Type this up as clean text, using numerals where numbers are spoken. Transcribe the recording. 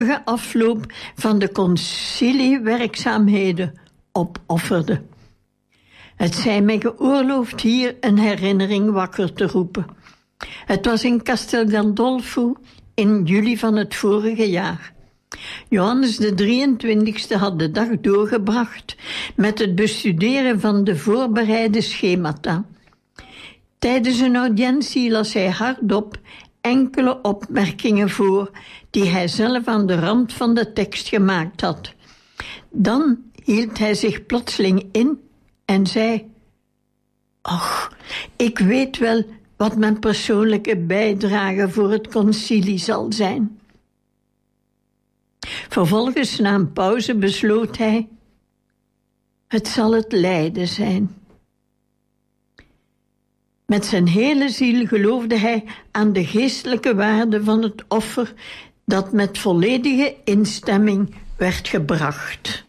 afloop van de conciliewerkzaamheden opofferde. Het zij mij geoorloofd hier een herinnering wakker te roepen. Het was in Castel Gandolfo in juli van het vorige jaar. Johannes de 23e had de dag doorgebracht met het bestuderen van de voorbereide schemata. Tijdens een audiëntie las hij hardop enkele opmerkingen voor die hij zelf aan de rand van de tekst gemaakt had. Dan hield hij zich plotseling in en zei: "Och, ik weet wel wat mijn persoonlijke bijdrage voor het concilie zal zijn." Vervolgens, na een pauze, besloot hij: "Het zal het lijden zijn." Met zijn hele ziel geloofde hij aan de geestelijke waarde van het offer dat met volledige instemming werd gebracht.